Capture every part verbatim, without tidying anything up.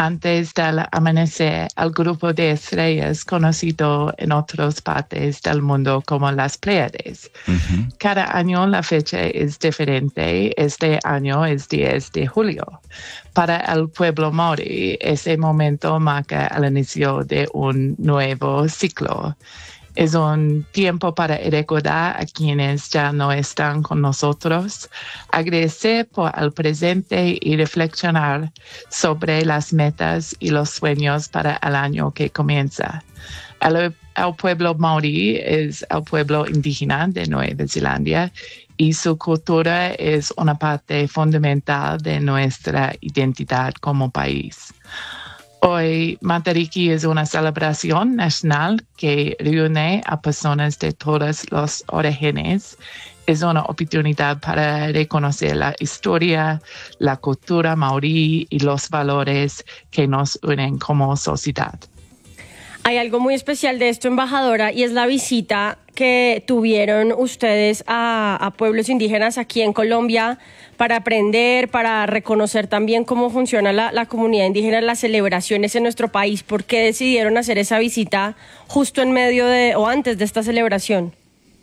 antes del amanecer al grupo de estrellas conocido en otras partes del mundo como las Pléyades. Uh-huh. Cada año la fecha es diferente. Este año es diez de julio. Para el pueblo maorí, ese momento marca el inicio de un nuevo ciclo. Es un tiempo para recordar a quienes ya no están con nosotros, agradecer por el presente y reflexionar sobre las metas y los sueños para el año que comienza. El, el pueblo maorí es el pueblo indígena de Nueva Zelanda y su cultura es una parte fundamental de nuestra identidad como país. Hoy, Matariki es una celebración nacional que reúne a personas de todos los orígenes. Es una oportunidad para reconocer la historia, la cultura maorí y los valores que nos unen como sociedad. Hay algo muy especial de esto, embajadora, y es la visita que tuvieron ustedes a, a pueblos indígenas aquí en Colombia para aprender, para reconocer también cómo funciona la, la comunidad indígena, las celebraciones en nuestro país. ¿Por qué decidieron hacer esa visita justo en medio de o antes de esta celebración?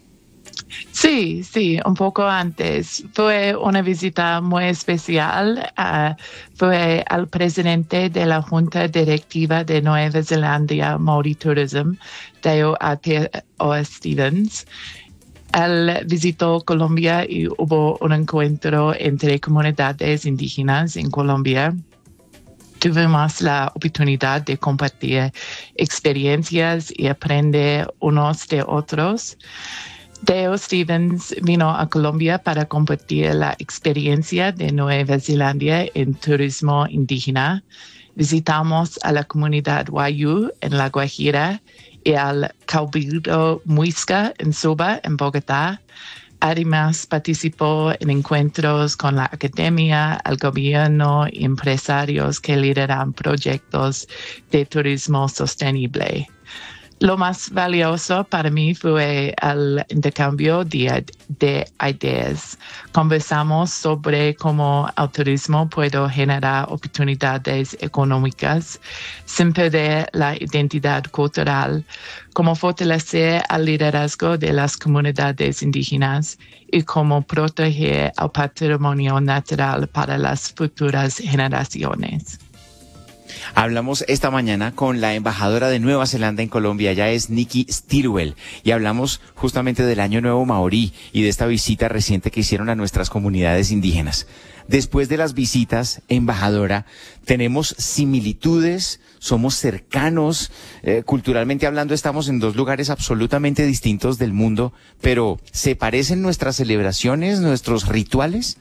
Sí, sí, un poco antes. Fue una visita muy especial. Uh, fue al presidente de la Junta Directiva de Nueva Zelanda Maori Tourism, Deo Aotearoa Stevens. Él visitó Colombia y hubo un encuentro entre comunidades indígenas en Colombia. Tuvimos la oportunidad de compartir experiencias y aprender unos de otros. Deo Stevens vino a Colombia para compartir la experiencia de Nueva Zelanda en turismo indígena. Visitamos a la comunidad Wayuu en La Guajira y al Cabildo Muisca en Suba, en Bogotá. Además, participó en encuentros con la academia, el gobierno y empresarios que lideran proyectos de turismo sostenible. Lo más valioso para mí fue el intercambio de, de ideas. Conversamos sobre cómo el turismo puede generar oportunidades económicas sin perder la identidad cultural, cómo fortalecer el liderazgo de las comunidades indígenas y cómo proteger el patrimonio natural para las futuras generaciones. Hablamos esta mañana con la embajadora de Nueva Zelanda en Colombia, ella es Nikki Stilwell, y hablamos justamente del Año Nuevo Maorí y de esta visita reciente que hicieron a nuestras comunidades indígenas. Después de las visitas, embajadora, ¿tenemos similitudes? ¿Somos cercanos? Eh, culturalmente hablando, estamos en dos lugares absolutamente distintos del mundo, pero ¿se parecen nuestras celebraciones, nuestros rituales?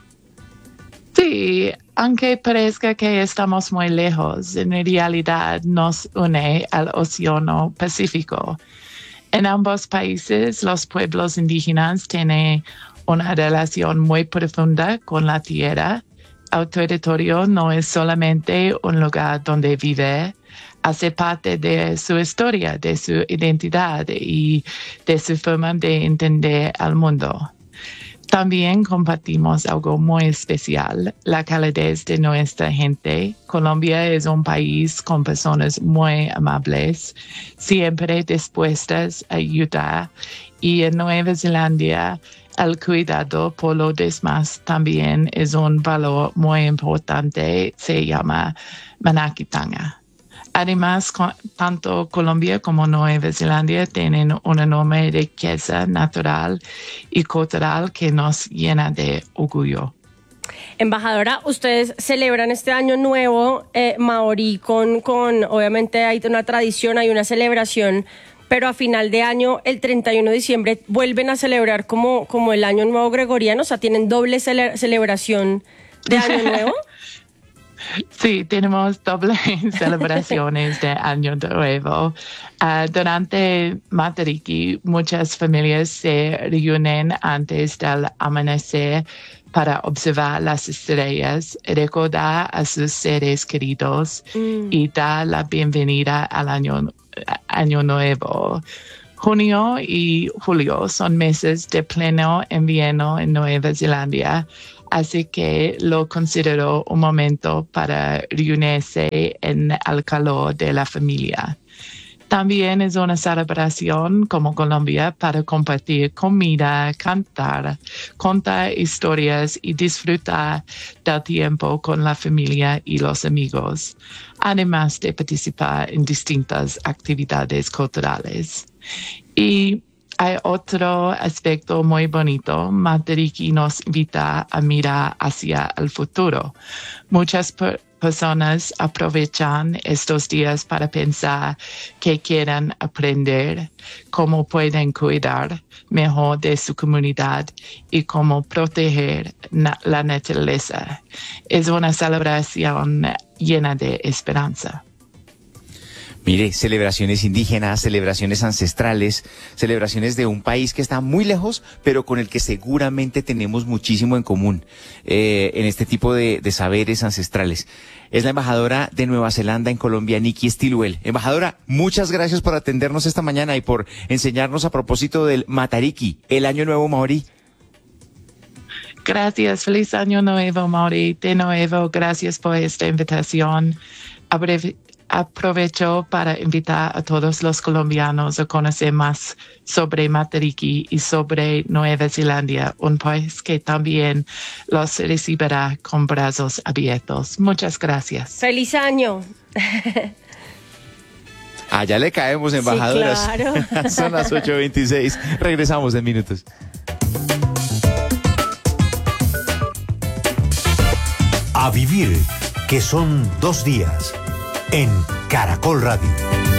Sí, aunque parezca que estamos muy lejos, en realidad nos une al Océano Pacífico. En ambos países, los pueblos indígenas tienen una relación muy profunda con la tierra. El territorio no es solamente un lugar donde vive, hace parte de su historia, de su identidad y de su forma de entender el mundo. También compartimos algo muy especial, la calidez de nuestra gente. Colombia es un país con personas muy amables, siempre dispuestas a ayudar. Y en Nueva Zelanda, el cuidado por los demás también es un valor muy importante, se llama Manakitanga. Además, tanto Colombia como Nueva Zelanda tienen una enorme riqueza natural y cultural que nos llena de orgullo. Embajadora, ustedes celebran este año nuevo eh, maorí con, con, obviamente hay una tradición, hay una celebración, pero a final de año, el treinta y uno de diciembre, vuelven a celebrar como, como el año nuevo gregoriano, o sea, tienen doble cele- celebración de año nuevo. Sí, tenemos dobles celebraciones de Año Nuevo. Uh, durante Matariki, muchas familias se reúnen antes del amanecer para observar las estrellas, recordar a sus seres queridos mm. y dar la bienvenida al año, año Nuevo. Junio y julio son meses de pleno invierno en Nueva Zelanda. así que lo consideró un momento para reunirse en el calor de la familia. También es una celebración como Colombia para compartir comida, cantar, contar historias y disfrutar del tiempo con la familia y los amigos, además de participar en distintas actividades culturales. Y hay otro aspecto muy bonito. Matariki nos invita a mirar hacia el futuro. Muchas per- personas aprovechan estos días para pensar que quieren aprender, cómo pueden cuidar mejor de su comunidad y cómo proteger na- la naturaleza. Es una celebración llena de esperanza. Mire, celebraciones indígenas, celebraciones ancestrales, celebraciones de un país que está muy lejos, pero con el que seguramente tenemos muchísimo en común eh, en este tipo de, de saberes ancestrales. Es la embajadora de Nueva Zelanda en Colombia, Nikki Stilwell. Embajadora, muchas gracias por atendernos esta mañana y por enseñarnos a propósito del Matariki, el Año Nuevo Maorí. Gracias, feliz Año Nuevo, Maorí. De nuevo, gracias por esta invitación. Abre- Aprovecho para invitar a todos los colombianos a conocer más sobre Matariki y sobre Nueva Zelanda, un país que también los recibirá con brazos abiertos. Muchas gracias. ¡Feliz año! Allá le caemos, embajadoras. Sí, claro. Son las ocho veintiséis. Regresamos en minutos. A vivir, que son dos días. En Caracol Radio.